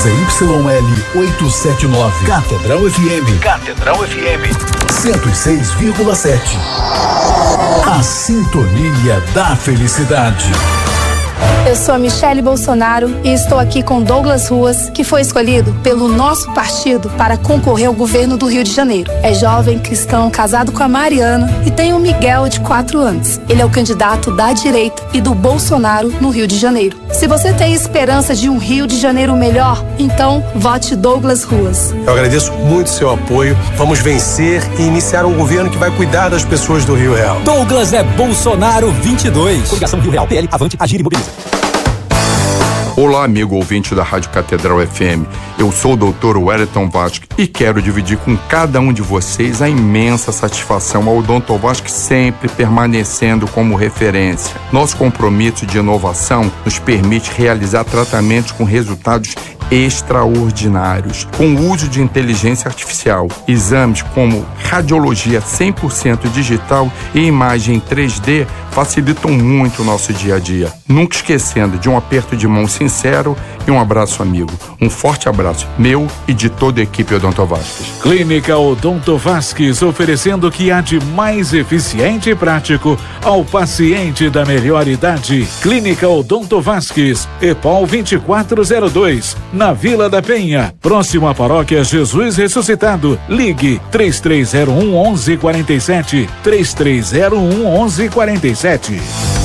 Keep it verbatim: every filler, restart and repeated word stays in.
Z Y L oitocentos e setenta e nove. Catedral F M. Catedral F M. cento e seis vírgula sete. A sintonia da felicidade. Eu sou a Michele Bolsonaro e estou aqui com Douglas Ruas, que foi escolhido pelo nosso partido para concorrer ao governo do Rio de Janeiro. É jovem, cristão, casado com a Mariana e tem o Miguel de quatro anos. Ele é o candidato da direita e do Bolsonaro no Rio de Janeiro. Se você tem esperança de um Rio de Janeiro melhor, então vote Douglas Ruas. Eu agradeço muito seu apoio. Vamos vencer e iniciar um governo que vai cuidar das pessoas do Rio Real. Douglas é Bolsonaro vinte e dois. Coligação Rio Real, P L, Avante, Agir e Mobiliza. Olá, amigo ouvinte da Rádio Catedral F M. Eu sou o doutor Wellington Vasque e quero dividir com cada um de vocês a imensa satisfação ao doutor Vasque sempre permanecendo como referência. Nosso compromisso de inovação nos permite realizar tratamentos com resultados extraordinários, com o uso de inteligência artificial. Exames como radiologia cem por cento digital e imagem três D facilitam muito o nosso dia a dia. Nunca esquecendo de um aperto de mão sincero e um abraço amigo. Um forte abraço meu e de toda a equipe Odonto Vasques. Clínica Odonto Vasques, oferecendo o que há de mais eficiente e prático ao paciente da melhor idade. Clínica Odonto Vasques, EPOL vinte e quatro zero dois, na Vila da Penha, próximo à Paróquia Jesus Ressuscitado. Ligue três três zero um, onze quarenta e sete, três três zero um, onze quarenta e sete.